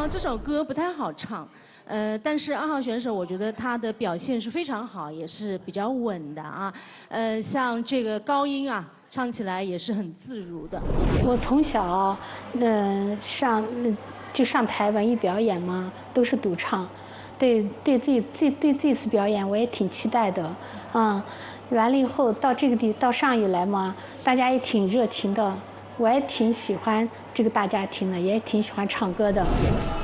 这首歌不太好唱，但是2号选手我觉得他的表现是非常好，也是比较稳的啊。像这个高音啊，唱起来也是很自如的。 我从小，上台文艺表演嘛，都是独唱，对这次表演我也挺期待的，完了以后到上虞来嘛，大家也挺热情的，我也挺喜欢这个大家庭的，也挺喜欢唱歌的。